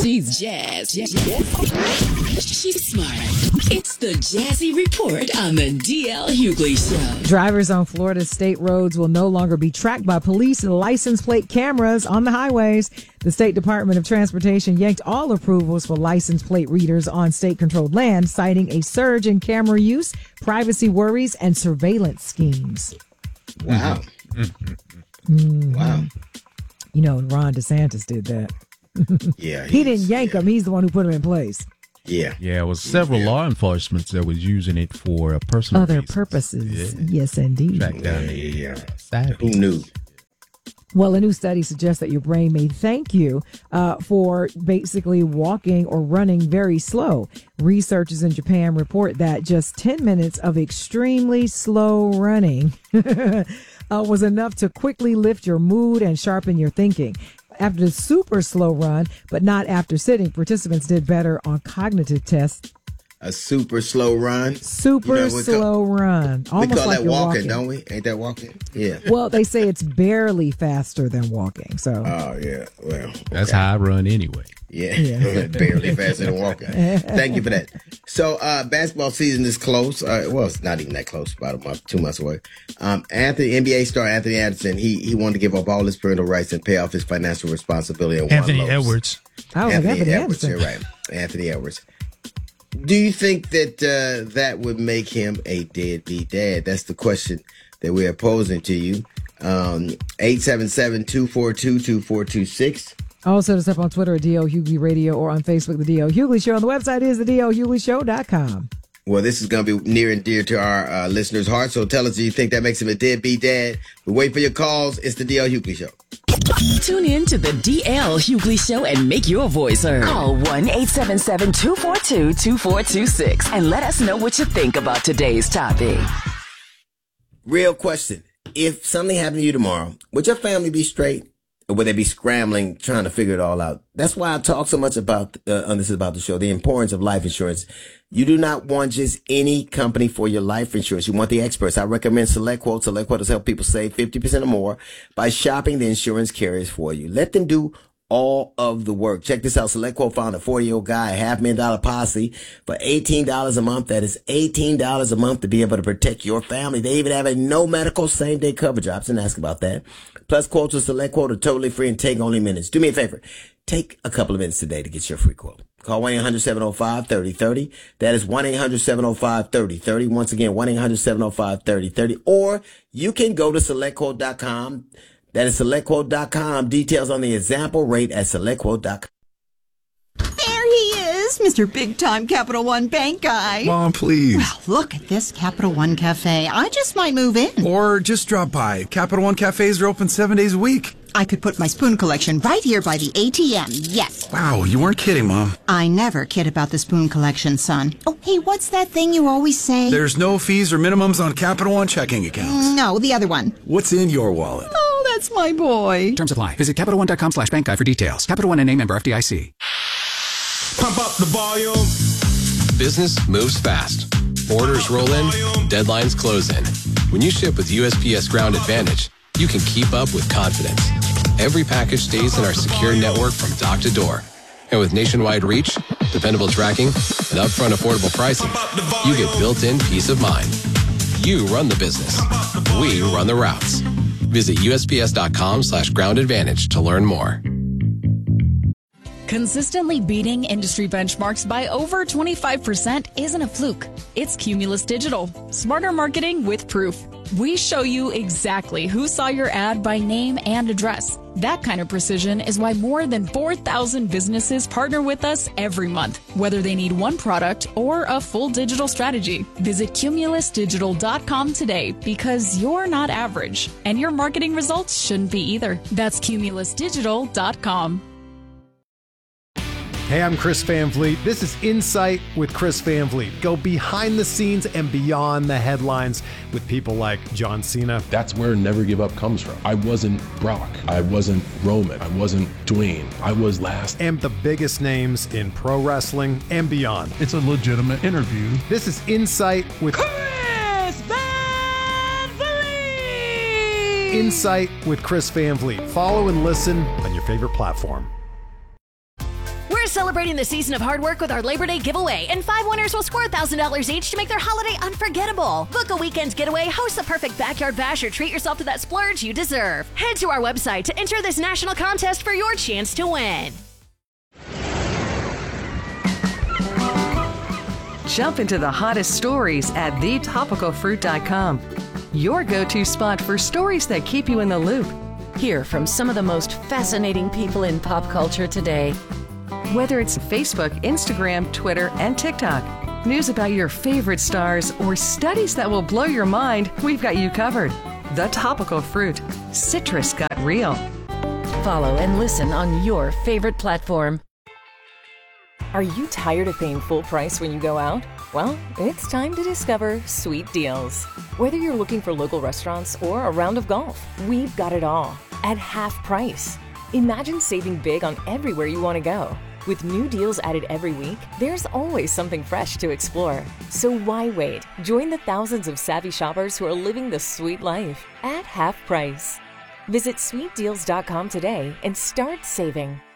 She's Jazz. She's smart. It's the Jazzy Report on the DL Hughley Show. Drivers on Florida state roads will no longer be tracked by police and license plate cameras on the highways. The State Department of Transportation yanked all approvals for license plate readers on state-controlled land, citing a surge in camera use, privacy worries, and surveillance schemes. Wow. Mm-hmm. Wow. You know, Ron DeSantis did that. Yeah. He didn't yank them. He's the one who put them in place. Yeah. Yeah, it was several law enforcement that was using it for personal other reasons. purposes. Yeah. Yes, indeed. Track down Who knew? Well, a new study suggests that your brain may thank you for basically walking or running very slow. Researchers in Japan report that just 10 minutes of extremely slow running was enough to quickly lift your mood and sharpen your thinking. After the super slow run, but not after sitting, participants did better on cognitive tests. A super slow run. Slow run. We Almost call like that you're walking, don't we? Ain't that walking? Yeah. Well, they say it's barely faster than walking. So. Oh, yeah. Well, okay. That's how I run anyway. Yeah. Barely faster than walking. Thank you for that. So, basketball season is close. Well, it's not even that close, about a month, 2 months away. NBA star Anthony Anderson, he wanted to give up all his parental rights and pay off his financial responsibility. Anthony Edwards. Anthony Edwards, you're right. Anthony Edwards. Do you think that that would make him a deadbeat dad? That's the question that we're posing to you. 877-242-2426. Also, us up on Twitter at DL Hughley Radio or on Facebook, The DL Hughley Show. And the website is thedlhughleyshow.com. Well, this is going to be near and dear to our listeners' hearts. So tell us, do you think that makes him a deadbeat dad? We wait for your calls. It's the DL Hughley Show. Tune in to the DL Hughley Show and make your voice heard. Call 1-877-242-2426 and let us know what you think about today's topic. Real question. If something happened to you tomorrow, would your family be straight? Or would they be scrambling, trying to figure it all out? That's why I talk so much about, on this is about the show, the importance of life insurance. You do not want just any company for your life insurance. You want the experts. I recommend SelectQuote. SelectQuote has helped people save 50% or more by shopping the insurance carriers for you. Let them do all of the work. Check this out. SelectQuote found a 40-year-old guy, $500,000 policy for $18 a month. That is $18 a month to be able to protect your family. They even have a no medical same-day coverage option. Ask about that. Plus, quotes with SelectQuote are totally free and take only minutes. Do me a favor. Take a couple of minutes today to get your free quote. Call 1-800-705-3030. That is 1-800-705-3030. Once again, 1-800-705-3030. Or you can go to SelectQuote.com. That is SelectQuote.com. Details on the example rate at SelectQuote.com. There he is, Mr. Big Time Capital One Bank guy. Mom, please. Well, look at this Capital One Cafe. I just might move in. Or just drop by. Capital One cafes are open 7 days a week. I could put my spoon collection right here by the ATM. Yes. Wow, you weren't kidding, Mom. I never kid about the spoon collection, son. Oh, hey, what's that thing you always say? There's no fees or minimums on Capital One checking accounts. No, the other one. What's in your wallet? Oh, that's my boy. Terms apply. Visit CapitalOne.com/bank guide for details. Capital One and name member FDIC. Pump up the volume. Business moves fast. Orders roll in, deadlines close in. When you ship with USPS Ground Advantage, you can keep up with confidence. Every package stays in our secure network from dock to door. And with nationwide reach, dependable tracking, and upfront affordable pricing, you get built-in peace of mind. You run the business. We run the routes. Visit USPS.com/Ground Advantage to learn more. Consistently beating industry benchmarks by over 25% isn't a fluke. It's Cumulus Digital. Smarter marketing with proof. We show you exactly who saw your ad by name and address. That kind of precision is why more than 4,000 businesses partner with us every month, whether they need one product or a full digital strategy. Visit cumulusdigital.com today because you're not average, and your marketing results shouldn't be either. That's cumulusdigital.com. Hey, I'm Chris Van Vliet. This is Insight with Chris Van Vliet. Go behind the scenes and beyond the headlines with people like John Cena. That's where Never Give Up comes from. I wasn't Brock. I wasn't Roman. I wasn't Dwayne. I was last. And the biggest names in pro wrestling and beyond. It's a legitimate interview. This is Insight with Chris Van Vliet. Insight with Chris Van Vliet. Follow and listen on your favorite platform. We're We're celebrating the season of hard work with our Labor Day giveaway, and 5 winners will score $1,000 each to make their holiday unforgettable. Book a weekend getaway, host the perfect backyard bash, or treat yourself to that splurge you deserve. Head to our website to enter this national contest for your chance to win. Jump into the hottest stories at thetopicalfruit.com. Your go-to spot for stories that keep you in the loop. Hear from some of the most fascinating people in pop culture today. Whether it's Facebook, Instagram, Twitter, and TikTok, news about your favorite stars, or studies that will blow your mind, we've got you covered. The Topical Fruit. Citrus got real. Follow and listen on your favorite platform. Are you tired of paying full price when you go out? Well, it's time to discover Sweet Deals. Whether you're looking for local restaurants or a round of golf, we've got it all at half price. Imagine saving big on everywhere you want to go. With new deals added every week, there's always something fresh to explore. So why wait? Join the thousands of savvy shoppers who are living the sweet life at half price. Visit sweetdeals.com today and start saving.